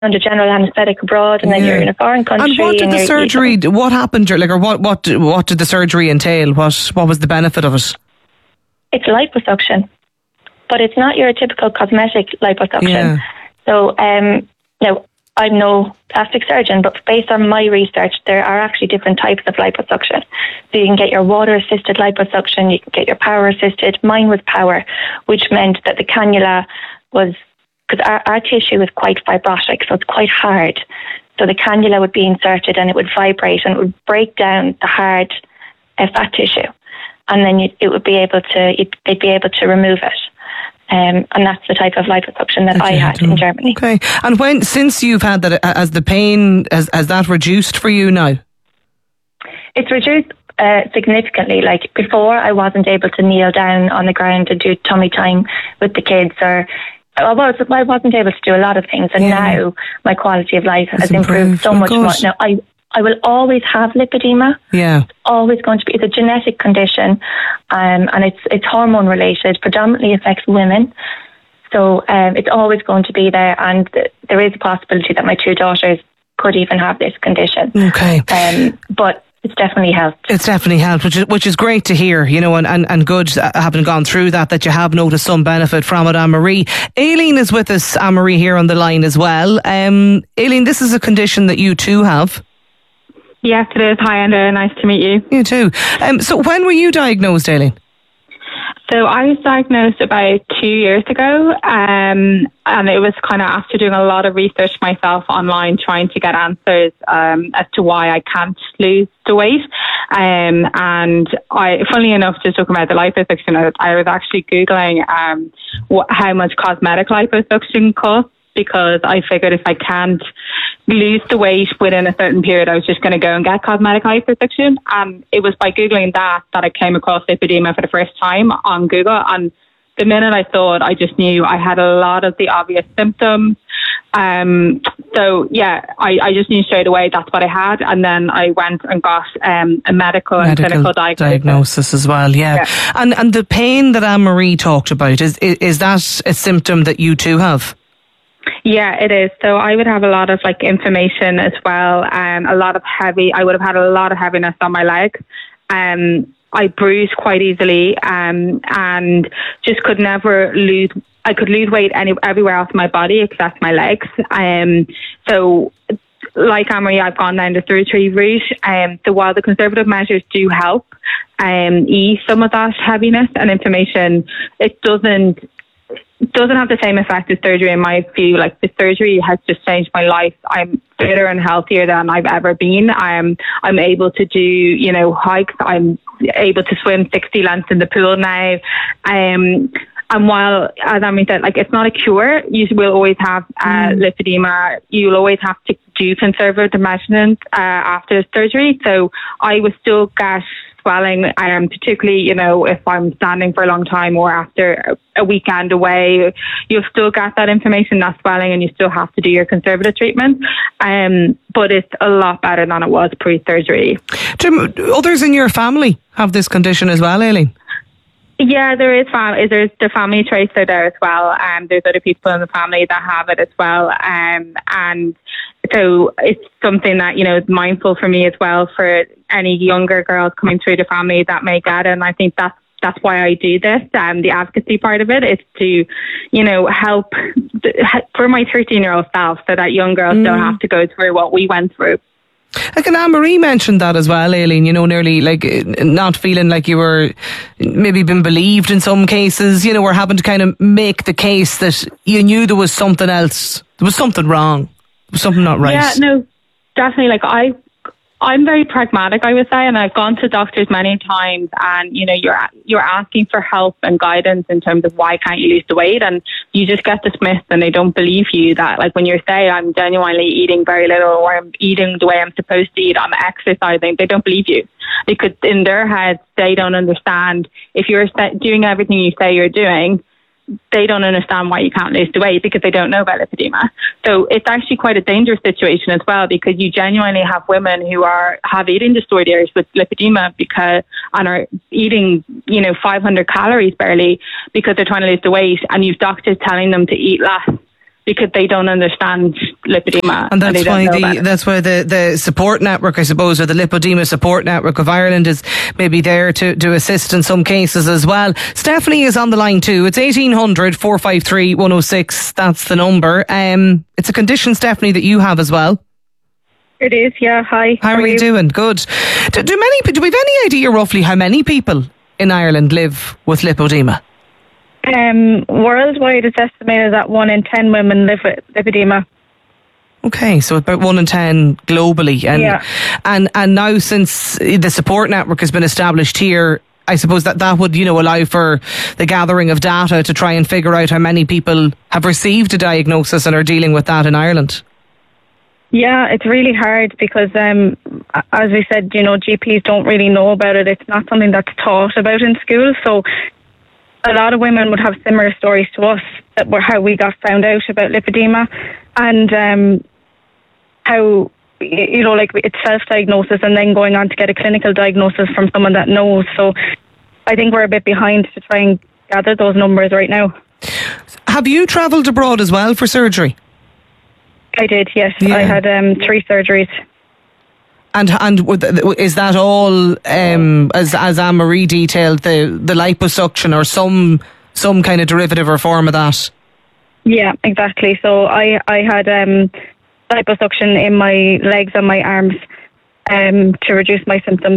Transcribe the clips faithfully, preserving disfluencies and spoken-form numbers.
under general anaesthetic abroad, and yeah. then you're in a foreign country. And what did and the surgery? What happened? Like, or what? What? What did the surgery entail? What? What was the benefit of it? It's liposuction, but it's not your typical cosmetic liposuction. Yeah. So, um, now I'm no plastic surgeon, but based on my research, there are actually different types of liposuction. So you can get your water-assisted liposuction, you can get your power-assisted. Mine was power, which meant that the cannula was, because our, our tissue is quite fibrotic, so it's quite hard. So the cannula would be inserted and it would vibrate and it would break down the hard uh, fat tissue. And then you, it would be able to, it, they'd be able to remove it. Um, and that's the type of liposuction that okay, I had in Germany. Okay. And when, since you've had that, has the pain, has, has that reduced for you now? It's reduced uh, significantly. Like before, I wasn't able to kneel down on the ground and do tummy time with the kids, or I, was, I wasn't able to do a lot of things. And yeah. now my quality of life has improved, improved so oh, much more. Now, I, I will always have lipedema. Yeah. It's always going to be, it's a genetic condition, um, and it's it's hormone related, predominantly affects women. So um, it's always going to be there, and th- there is a possibility that my two daughters could even have this condition. Okay. Um, but it's definitely helped. It's definitely helped, which is, which is great to hear, you know, and, and, and good uh, having gone through that, that you have noticed some benefit from it, Anne-Marie. Aileen is with us, Anne-Marie, here on the line as well. Um, Aileen, this is a condition that you too have. Yes, it is. Hi, Enda. Nice to meet you. You too. Um, so when were you diagnosed, Aileen? So I was diagnosed about two years ago, um, and it was kind of after doing a lot of research myself online, trying to get answers um, as to why I can't lose the weight. Um, and I, funnily enough, just talking about the liposuction, I was actually Googling um, what, how much cosmetic liposuction costs, because I figured if I can't lose the weight within a certain period, I was just going to go and get cosmetic liposuction. Um, it was by Googling that that I came across lipedema for the first time on Google. And the minute I saw it, I just knew I had a lot of the obvious symptoms. Um, so, yeah, I, I just knew straight away that's what I had. And then I went and got um, a medical, medical and clinical diagnosis. diagnosis as well, yeah. yeah. And and the pain that Anne-Marie talked about, is, is, is that a symptom that you too have? Yeah, it is. So I would have a lot of like inflammation as well, and um, a lot of heavy, I would have had a lot of heaviness on my leg. Um, I bruise quite easily, um, and just could never lose, I could lose weight any, everywhere else in my body except my legs. Um, so like Anne-Marie, I've gone down the surgery route. Um, so while the conservative measures do help um, ease some of that heaviness and inflammation, it doesn't doesn't have the same effect as surgery in my view. Like, the surgery has just changed my life. I'm fitter and healthier than I've ever been. I'm I'm able to do, you know, hikes. I'm able to swim sixty lengths in the pool now. Um, and while, as Amy said, like, it's not a cure, you will always have uh, mm. lipedema. You'll always have to do conservative measurements uh, after surgery. So I will still get swelling, um, particularly, you know, if I'm standing for a long time or after a weekend away, you'll still get that inflammation, that swelling, and you still have to do your conservative treatment. Um, but it's a lot better than it was pre-surgery. Jim, others in your family have this condition as well, Aileen? Yeah, there is fam- there's the family trace are there as well, and um, there's other people in the family that have it as well, um, and so it's something that, you know, is mindful for me as well, for any younger girls coming through the family that may get it. And I think that's that's why I do this. Um, the advocacy part of it is to, you know, help the, for my thirteen year old self, so that young girls mm. don't have to go through what we went through. Like, and Anne-Marie mentioned that as well, Aileen, you know, nearly like not feeling like you were maybe been believed in some cases, you know, or having to kind of make the case that you knew there was something else, there was something wrong, there was something not right. Yeah, no, definitely. Like, I, I'm very pragmatic, I would say, and I've gone to doctors many times, and, you know, you're you're asking for help and guidance in terms of why can't you lose the weight, and you just get dismissed, and they don't believe you that, like, when you're saying I'm genuinely eating very little, or I'm eating the way I'm supposed to eat, I'm exercising, they don't believe you, because in their heads they don't understand. If you're doing everything you say you're doing, they don't understand why you can't lose the weight, because they don't know about lipedema. So it's actually quite a dangerous situation as well, because you genuinely have women who are have eating disorders with lipedema because and are eating, you know, five hundred calories barely because they're trying to lose the weight, and you've doctors telling them to eat less because they don't understand lipedema. And that's and why the that's why the, the support network, I suppose, or the Lipodema Support Network of Ireland is maybe there to, to assist in some cases as well. Stephanie is on the line too. It's eighteen hundred, four five three, one oh six. That's the number. Um, it's a condition, Stephanie, that you have as well. It is, yeah. Hi. How, how are you, you doing? Good. Do, do many? Do we have any idea roughly how many people in Ireland live with lipodema? Um, worldwide, it's estimated that one in ten women live with lipedema. Okay, so about one in ten globally, and yeah. and and now since the support network has been established here, I suppose that that would, you know, allow for the gathering of data to try and figure out how many people have received a diagnosis and are dealing with that in Ireland. Yeah, it's really hard because, um, as we said, you know, G Ps don't really know about it. It's not something that's taught about in school. So a lot of women would have similar stories to us that were how we got found out about lipedema, and um, how, you know, like it's self-diagnosis and then going on to get a clinical diagnosis from someone that knows. So I think we're a bit behind to try and gather those numbers right now. Have you travelled abroad as well for surgery? I did, yes. Yeah. I had um, three surgeries. And and is that all, um, as as Anne Marie detailed, the, the liposuction or some some kind of derivative or form of that? Yeah, exactly. So I, I had um, liposuction in my legs and my arms um, to reduce my symptoms.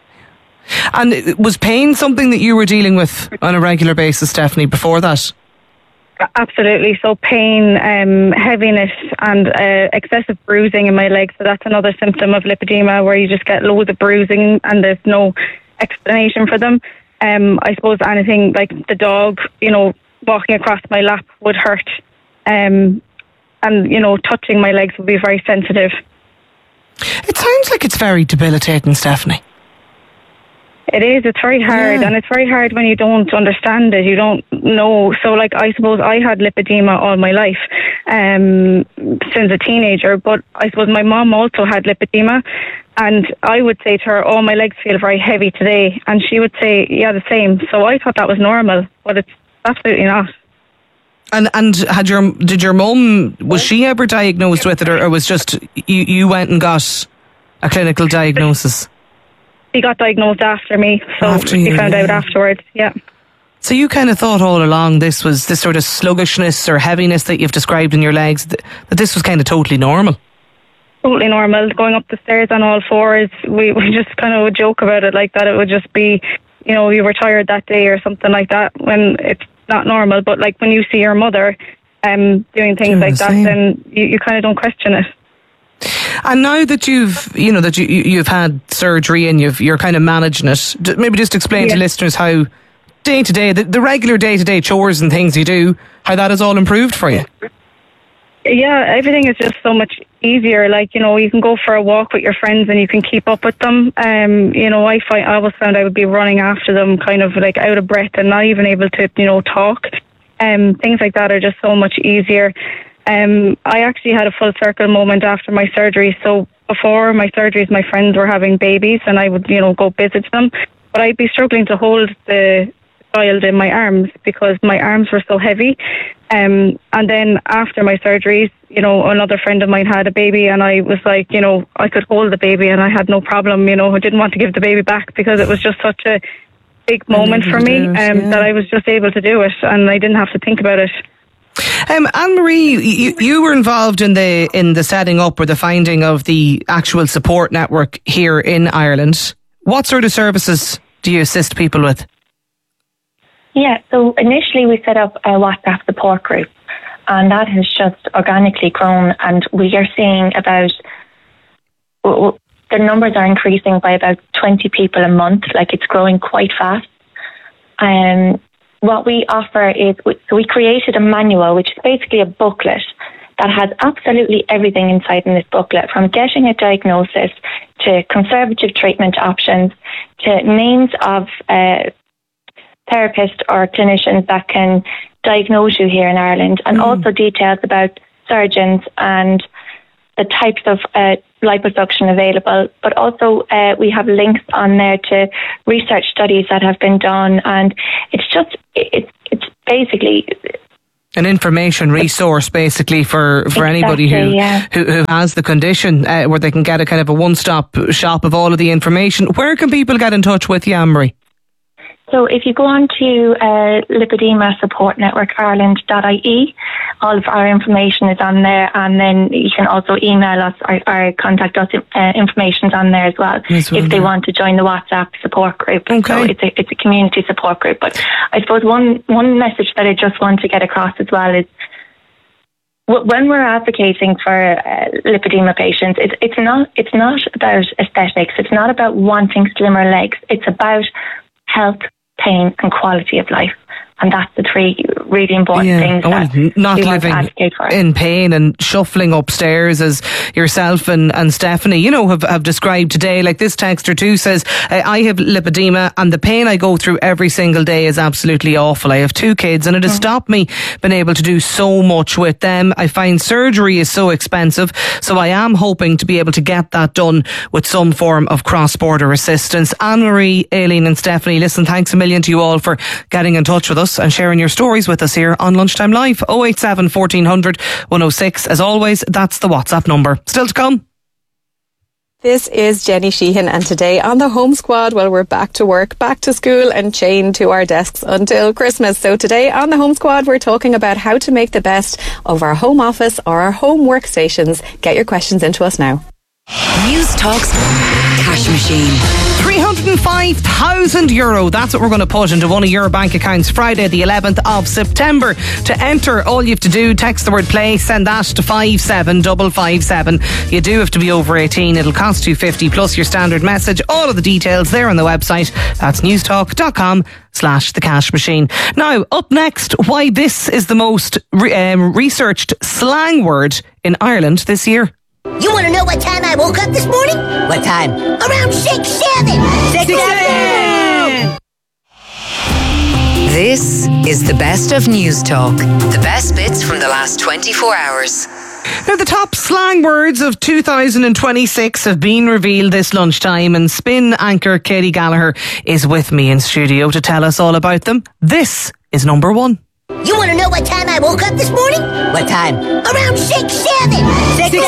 And was pain something that you were dealing with on a regular basis, Stephanie, before that? Absolutely. So pain, um, heaviness and uh, excessive bruising in my legs. So that's another symptom of lipedema, where you just get loads of bruising and there's no explanation for them. Um, I suppose anything like the dog, you know, walking across my lap would hurt. Um, and, you know, touching my legs would be very sensitive. It sounds like it's very debilitating, Stephanie. It is, it's very hard, yeah. And it's very hard when you don't understand it, you don't know. So, like, I suppose I had lipedema all my life, um, since a teenager, but I suppose my mum also had lipedema, and I would say to her, oh, my legs feel very heavy today, and she would say, yeah, the same. So I thought that was normal, but it's absolutely not. And and had your did your mum, was she ever diagnosed with it, or, or was just, you, you went and got a clinical diagnosis? He got diagnosed after me, so after you, he found yeah. out afterwards, yeah. So you kind of thought all along this was this sort of sluggishness or heaviness that you've described in your legs, that, that this was kind of totally normal? Totally normal. Going up the stairs on all fours, we, we just kind of would joke about it like that. It would just be, you know, you were tired that day or something like that, when it's not normal. But like when you see your mother um, doing things like that, then you, you kind of don't question it. And now that you've, you know, that you, you've had surgery and you've, you're kind of managing it, maybe just explain yeah. to listeners how day to day, the, the regular day to day chores and things you do, how that has all improved for you. Yeah, everything is just so much easier. Like, you know, you can go for a walk with your friends and you can keep up with them. Um, you know, I find I always found I would be running after them, kind of like out of breath and not even able to, you know, talk. Um, things like that are just so much easier. Um, I actually had a full circle moment after my surgery. So before my surgeries, my friends were having babies and I would, you know, go visit them. But I'd be struggling to hold the child in my arms because my arms were so heavy. Um, and then after my surgeries, you know, another friend of mine had a baby and I was like, you know, I could hold the baby and I had no problem. You know, I didn't want to give the baby back because it was just such a big moment for me um, yeah. that I was just able to do it and I didn't have to think about it. Um, Anne Marie, you, you were involved in the in the setting up or the finding of the actual support network here in Ireland. What sort of services do you assist people with? Yeah, so initially we set up a WhatsApp support group, and that has just organically grown, and we are seeing about, well, the numbers are increasing by about twenty people a month. Like, it's growing quite fast. Um, what we offer is, so we created a manual, which is basically a booklet that has absolutely everything inside in this booklet, from getting a diagnosis to conservative treatment options to names of uh, therapists or clinicians that can diagnose you here in Ireland, and mm. also details about surgeons and the types of uh, liposuction available. But also uh, we have links on there to research studies that have been done, and it's just it's it's basically An information resource, basically, for, for Exactly, anybody who, yeah. who who has the condition, uh, where they can get a kind of a one-stop shop of all of the information. Where can people get in touch with you, Anne-Marie? So if you go on to uh, Lipedema Support Network Ireland dot I E, all of our information is on there, and then you can also email us. Our, our contact us uh, information is on there as well, Yes, well, if they yeah. want to join the WhatsApp support group. Okay. So it's a it's a community support group. But I suppose one one message that I just want to get across as well is, when we're advocating for uh, lipedema patients, it's it's not it's not about aesthetics. It's not about wanting slimmer legs. It's about health, pain, and quality of life. And that's the three really important Yeah. things Oh, that well, not we want to living advocate for. in pain and shuffling upstairs, as yourself and, and Stephanie, you know, have, have described today. Like this texter too says, I have lipedema and the pain I go through every single day is absolutely awful. I have two kids and it has mm. stopped me being able to do so much with them. I find surgery is so expensive, so I am hoping to be able to get that done with some form of cross-border assistance. Anne-Marie, Aileen and Stephanie, listen, thanks a million to you all for getting in touch with us and sharing your stories with us here on Lunchtime Live. oh eight seven, fourteen hundred, one oh six. As always, that's the WhatsApp number. Still to come. This is Jenny Sheehan, and today on the Home Squad, well, we're back to work, back to school and chained to our desks until Christmas. So today on the Home Squad, we're talking about how to make the best of our home office or our home workstations. Get your questions into us now. News Talk's cash machine. three hundred five thousand euro. That's what we're going to put into one of your bank accounts Friday the eleventh of September. To enter, all you have to do, text the word play, send that to five seven five five seven. You do have to be over eighteen. It'll cost two fifty plus your standard message. All of the details there on the website. That's newstalk.com slash the cash machine. Now, up next, why this is the most re- um, researched slang word in Ireland this year. You want to know what time I woke up this morning? What time? Around six seven. Six seven. This is the best of News Talk. The best bits from the last twenty-four hours. Now, the top slang words of two thousand twenty-six have been revealed this lunchtime, and Spin anchor Katie Gallagher is with me in studio to tell us all about them. This is number one. You want to know what time I woke up this morning? What time? Around six seven. Six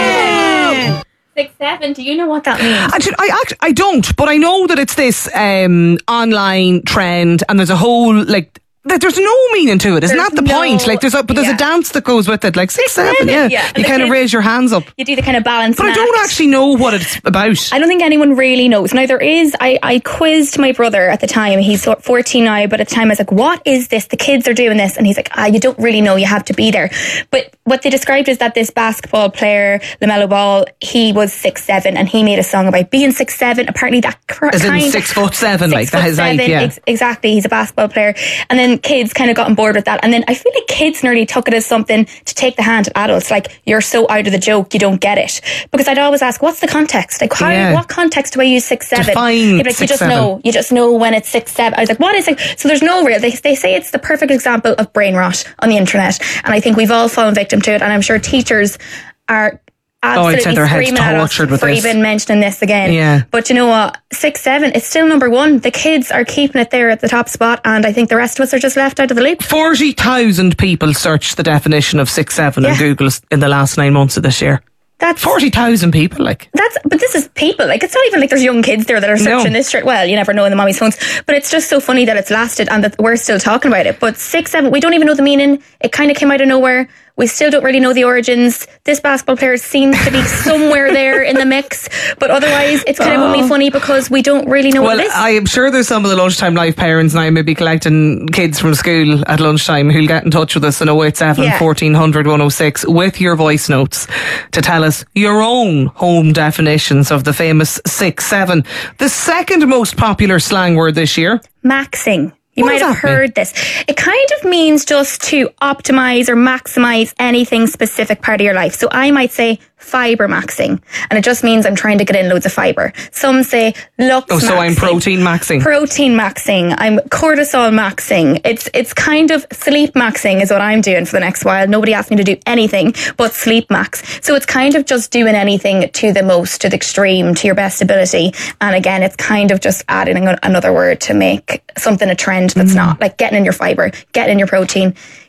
seven. Six seven. Do you know what that means? Actually, I act, I don't, but I know that it's this um, online trend, and there's a whole like. There's no meaning to it. Isn't There's that the no- point? Like, there's a, but there's yeah. a dance that goes with it, like six, seven, yeah. yeah. And You the kind of kids- raise your hands up. You do the kind of balance. But I don't actually know what it's about. I don't think anyone really knows. Now, there is, I, I quizzed my brother at the time. He's fourteen now, but at the time I was like, what is this? The kids are doing this. And he's like, ah, you don't really know. You have to be there. But what they described is that this basketball player, LaMelo Ball, he was six seven and he made a song about being six seven. Apparently that cr- As in kind six foot seven, like, that is like, yeah. Ex- exactly. He's a basketball player. And then kids kind of got on board with that. And then I feel like kids nearly took it as something to take the hand at adults. Like, you're so out of the joke, you don't get it. Because I'd always ask, what's the context? Like, how, Yeah. what context do I use six seven? Define They'd be like, six, you just seven. know. You just know when it's six seven. I was like, what is it? So there's no real. They, they say it's the perfect example of brain rot on the internet. And I think we've all fallen victim to it. And I'm sure teachers are Oh, I'd say absolutely their heads screaming at us tortured with for this. even mentioning this again. Yeah. But you know what? Six, seven, it's still number one. The kids are keeping it there at the top spot, and I think the rest of us are just left out of the loop. forty thousand people searched the definition of six seven on Yeah. Google in the last nine months of this year. That's forty thousand people, like. That's, but this is people. Like, it's not even like there's young kids there that are searching No. this shit. Well, you never know in the mommy's phones. But it's just so funny that it's lasted and that we're still talking about it. But six, seven, we don't even know the meaning. It kind of came out of nowhere. We still don't really know the origins. This basketball player seems to be somewhere there in the mix. But otherwise, it's kind of only funny because we don't really know Well, what it is. I am sure there's some of the Lunchtime Live parents now maybe collecting kids from school at lunchtime who'll get in touch with us on oh eight seven, Yeah. fourteen hundred, one oh six with your voice notes to tell us your own home definitions of the famous six seven. The second most popular slang word this year. Maxing. You What might does have that mean? heard this. It kind of means just to optimize or maximize anything specific part of your life. So I might say fiber maxing, and it just means I'm trying to get in loads of fiber. Some say lux Oh, so I'm maxing. protein maxing. Protein maxing. I'm cortisol maxing. It's it's kind of sleep maxing is what I'm doing for the next while. Nobody asked me to do anything but sleep max. So it's kind of just doing anything to the most, to the extreme, to your best ability. And again, it's kind of just adding an- another word to make something a trend that's not. Like getting in your fiber, getting in your protein,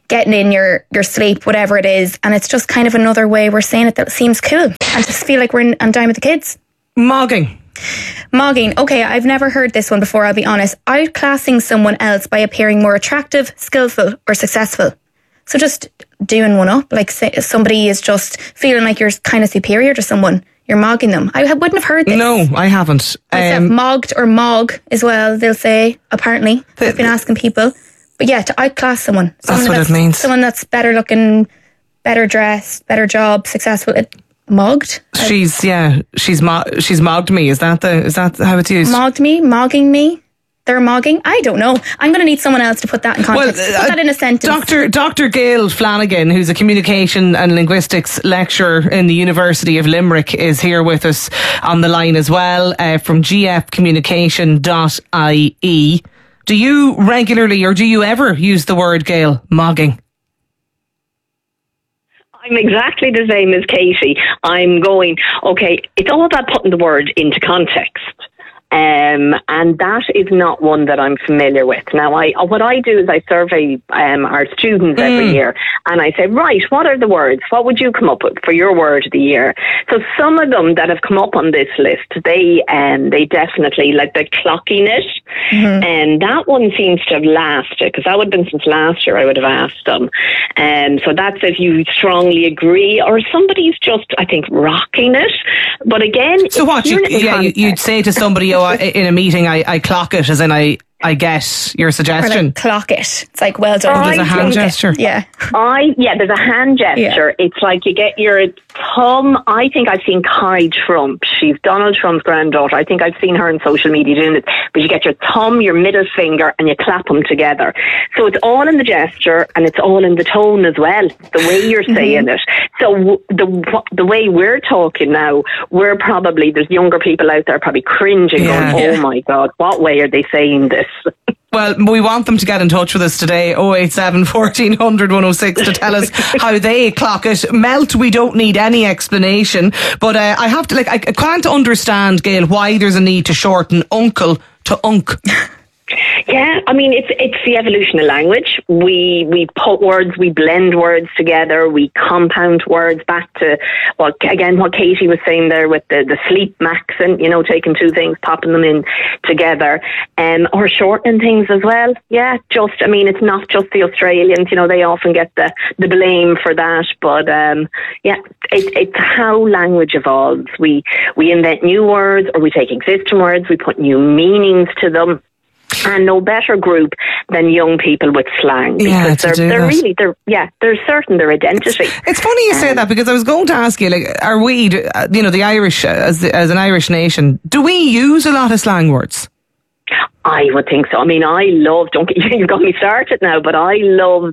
getting in your, your sleep, whatever it is. And it's just kind of another way we're saying it that seems cool. And just feel like we're in, on Dine with the Kids. Mogging. Mogging. Okay, I've never heard this one before, I'll be honest. Outclassing someone else by appearing more attractive, skillful or successful. So just doing one up. Like say somebody is just feeling like you're kind of superior to someone. You're mogging them. I wouldn't have heard this. No, I haven't. Um, mogged or mog as well, they'll say, apparently. The, I've been asking people. But yeah, to outclass someone. someone that's what that's, it means. Someone that's better looking, better dressed, better job, successful. It, mogged? She's, yeah, she's mo- she's mogged me. Is that the is that how it's used? Mogged me? Mogging me? They're mogging? I don't know. I'm going to need someone else to put that in context. Well, uh, put that in a sentence. Doctor Doctor Gail Flanagan, who's a communication and linguistics lecturer in the University of Limerick, is here with us on the line as well, uh, from g f communication dot i e. Do you regularly or do you ever use the word, Gail, mogging? I'm exactly the same as Katie. I'm going, okay, it's all about putting the word into context. Um, and that is not one that I'm familiar with. Now, I what I do is I survey um, our students every mm. year, and I say, right, what are the words? What would you come up with for your word of the year? So some of them that have come up on this list, they um, they definitely, like the clockiness, mm-hmm. and that one seems to have lasted, because that would have been since last year I would have asked them. Um, so that's if you strongly agree, or somebody's just, I think, rocking it. But again, so what? You, yeah, you, you'd say to somebody, oh, in a meeting, I, I clock it, as in I, I get your suggestion. Or like clock it. It's like, well done. Oh, there's a hand gesture. Yeah. I yeah, there's a hand gesture. Yeah. It's like you get your thumb. I think I've seen Kai Trump. She's Donald Trump's granddaughter. I think I've seen her on social media doing it. But you get your thumb, your middle finger, and you clap them together. So it's all in the gesture, and it's all in the tone as well, the way you're saying mm-hmm. it. So the the way we're talking now, we're probably, there's younger people out there probably cringing, yeah. going, oh yeah. my God, what way are they saying this? Well, we want them to get in touch with us today, oh eight seven, fourteen hundred, one oh six, to tell us how they clock it. Melt, we don't need any explanation. But uh, I have to, like, I can't understand, Gail, why there's a need to shorten uncle to unk. Yeah, I mean, it's it's the evolution of language. We we put words, we blend words together, we compound words back to, well, again, what Katie was saying there with the, the sleep maxim, you know, taking two things, popping them in together, um, or shortening things as well. Yeah, just, I mean, it's not just the Australians, you know, they often get the, the blame for that, but um, yeah, it, it's how language evolves. We, we invent new words, or we take existing words, we put new meanings to them. And no better group than young people with slang, because yeah, they're they're that. really they're yeah they're certain their identity. It's funny you um, say that, because I was going to ask you, like, are we, you know, the Irish as the, as an Irish nation, do we use a lot of slang words? I would think so. I mean, I love, don't get, you've got me started now, but I love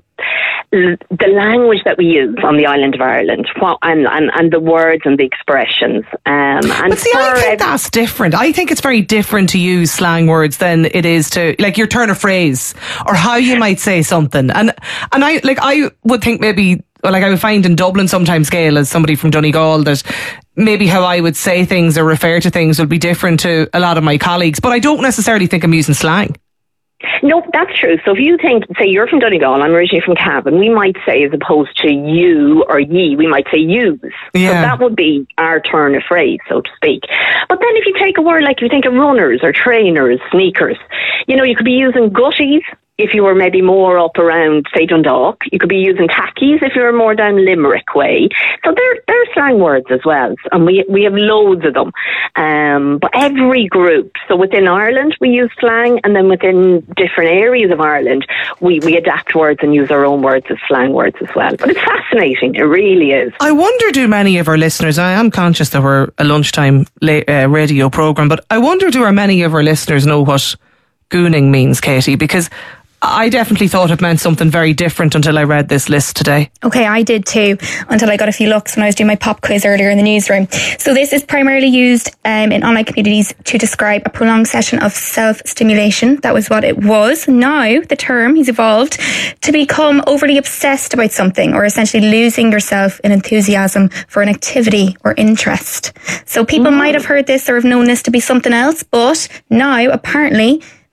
the language that we use on the island of Ireland, and, and, and the words and the expressions. Um, and but see, I think that's different. I think it's very different to use slang words than it is to, like, your turn of phrase, or how you might say something. And, and I, like, I would think maybe, like, I would find in Dublin sometimes, Gail, as somebody from Donegal, that maybe how I would say things or refer to things would be different to a lot of my colleagues, but I don't necessarily think I'm using slang. No, that's true. So if you think, say you're from Donegal, I'm originally from Cavan, we might say, as opposed to you or ye, we might say use. Yeah. So that would be our turn of phrase, so to speak. But then if you take a word like, you think of runners or trainers, sneakers, you know, you could be using gutties if you were maybe more up around, say, Dundalk. You could be using tackies if you were more down Limerick way. So they're, they're slang words as well. And we we have loads of them. Um, but every group, so within Ireland, we use slang, and then within different areas of Ireland, we, we adapt words and use our own words as slang words as well. But it's fascinating. It really is. I wonder, do many of our listeners, I am conscious that we're a lunchtime uh, radio programme, but I wonder, do our many of our listeners know what gooning means, Katie? Because I definitely thought it meant something very different until I read this list today. Okay, I did too, until I got a few looks when I was doing my pop quiz earlier in the newsroom. So this is primarily used um, in online communities to describe a prolonged session of self-stimulation. That was what it was. Now, the term has evolved to become overly obsessed about something, or essentially losing yourself in enthusiasm for an activity or interest. So people mm. might have heard this or have known this to be something else, but now, apparently,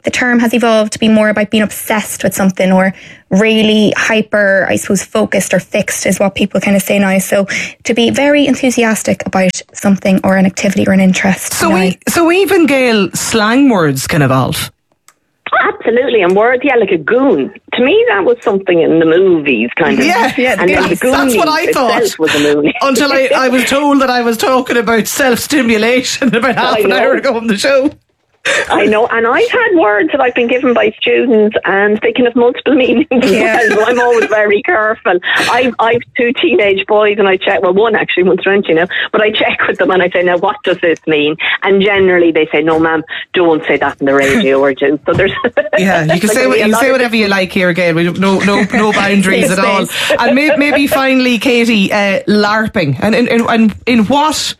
the term has evolved to be more about being obsessed with something, or really hyper, I suppose, focused or fixed is what people kind of say now. So to be very enthusiastic about something or an activity or an interest. So we, so even, Gail, slang words can evolve. Absolutely, and words, yeah, like a goon. To me, that was something in the movies, kind of. Yeah, yeah, and yes, the goon that's what I thought. Was a moon. Until I, I was told that I was talking about self-stimulation about half an hour ago on the show. I know, and I've had words that I've been given by students, and they can have multiple meanings. Yeah. So I'm always very careful. I've I've two teenage boys, and I check. Well, one actually, one's French, you know. But I check with them, and I say, "Now, what does this mean?" And generally, they say, "No, ma'am, don't say that on the radio or do." So there's yeah, you can say what, you can say whatever you like here, Gail. We no no no boundaries at all. And maybe, maybe finally, Katie, uh, LARPing, and in in, in, in what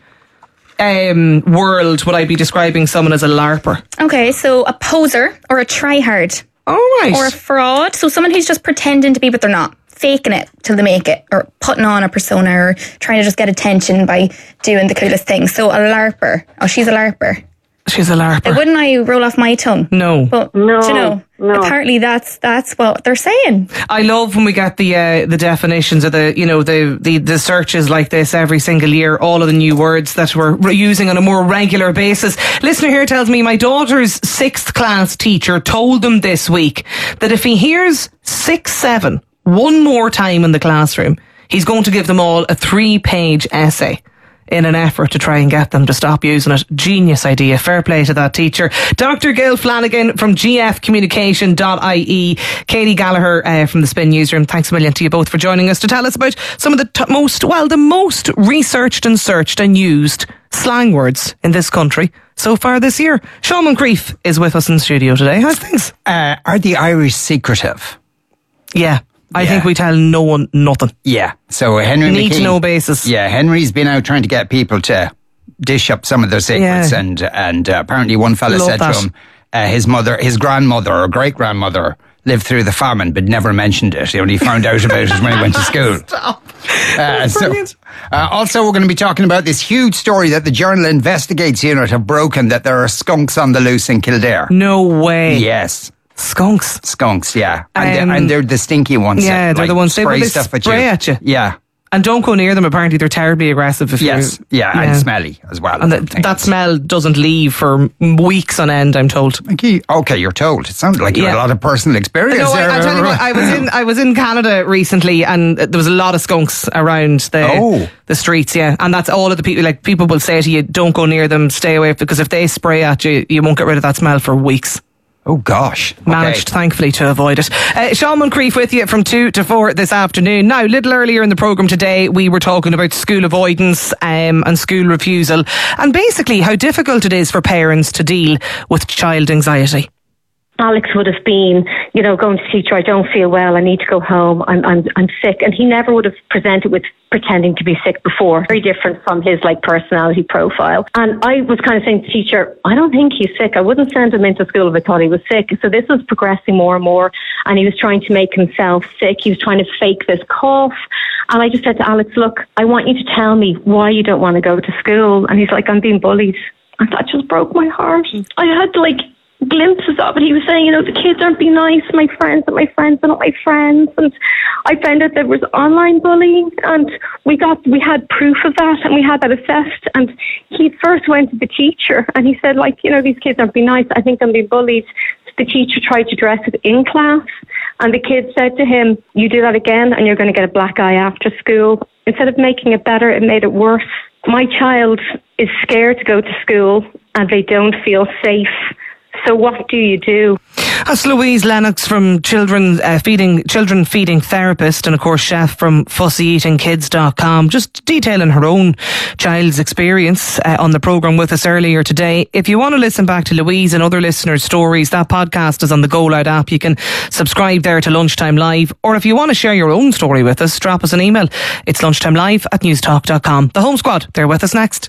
Um, world would I be describing someone as a LARPer? Okay, so a poser or a tryhard. Oh, right. Or a fraud. So someone who's just pretending to be, but they're not. Faking it till they make it, or putting on a persona, or trying to just get attention by doing the coolest thing. So a LARPer. Oh, she's a LARPer. She's a LARPer. Wouldn't I roll off my tongue? No. But, no. do you know, no. Apparently that's that's what they're saying. I love when we get the uh, the definitions of the, you know, the, the, the searches like this every single year, all of the new words that we're using on a more regular basis. Listener here tells me my daughter's sixth class teacher told them this week that if he hears six, seven, one more time in the classroom, he's going to give them all a three-page essay in an effort to try and get them to stop using it. Genius idea. Fair play to that teacher. Doctor Gail Flanagan from g f communication dot i e, Katie Gallagher uh, from the Spin Newsroom. Thanks a million to you both for joining us to tell us about some of the t- most, well, the most researched and searched and used slang words in this country so far this year. Sean Moncrief is with us in the studio today. How's things? Uh, are the Irish secretive? Yeah. I yeah. think we tell no one nothing. Yeah. So Henry Need McKean, to know basis. Yeah, Henry's been out trying to get people to dish up some of their secrets, yeah. and and uh, apparently one fella Love said that. to him, uh, his mother, his grandmother or great grandmother lived through the famine, but never mentioned it. He only found out about it when he went to school. Stop. Uh, so, uh, also, we're going to be talking about this huge story that the Journal Investigates unit have broken, that there are skunks on the loose in Kildare. No way. Yes. Skunks. Skunks, yeah. And, Um, they, and they're the stinky ones. Yeah, that, they're like, the ones they, spray they stuff spray at you. at you. Yeah. And don't go near them. Apparently, they're terribly aggressive. If Yes, you're, yeah, yeah, and smelly as well. And that, that smell doesn't leave for weeks on end, I'm told. Okay, okay, you're told. It sounded like you Yeah. had a lot of personal experience No, there. I, I tell you what, I was in I was in Canada recently, and there was a lot of skunks around the Oh. the streets. Yeah, and that's all of the people. Like, people will say to you, "Don't go near them, stay away," because if they spray at you, you won't get rid of that smell for weeks. Oh gosh. Managed, Okay. thankfully, to avoid it. Uh, Sean Moncrief with you from two to four this afternoon. Now, a little earlier in the programme today, we were talking about school avoidance um, and school refusal, and basically how difficult it is for parents to deal with child anxiety. Alex would have been, you know, going to teacher, I don't feel well, I need to go home, I'm I'm I'm sick. And he never would have presented with pretending to be sick before. Very different from his like personality profile. And I was kind of saying to the teacher, I don't think he's sick. I wouldn't send him into school if I thought he was sick. So this was progressing more and more, and he was trying to make himself sick. He was trying to fake this cough. And I just said to Alex, look, I want you to tell me why you don't want to go to school. And he's like, I'm being bullied. And that just broke my heart. I had to like glimpses of it. He was saying, you know, the kids aren't being nice, my friends are my friends, they're not my friends. And I found out there was online bullying, and we got we had proof of that, and we had that assessed. And he first went to the teacher, and he said, like, you know, these kids aren't being nice, I think I'm being bullied. So the teacher tried to address it in class, and the kid said to him, you do that again and you're going to get a black eye after school. Instead of making it better, it made it worse. My child is scared to go to school, and they don't feel safe. So what do you do? That's Louise Lennox from Children uh, Feeding Children Feeding Therapist, and of course chef from fussy eating kids dot com, just detailing her own child's experience uh, on the programme with us earlier today. If you want to listen back to Louise and other listeners' stories, that podcast is on the Go Loud app. You can subscribe there to Lunchtime Live, or if you want to share your own story with us, drop us an email. It's lunchtimelive at newstalk dot com. The Home Squad, they're with us next.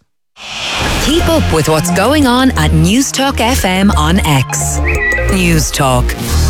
Keep up with what's going on at Newstalk F M on X. Newstalk.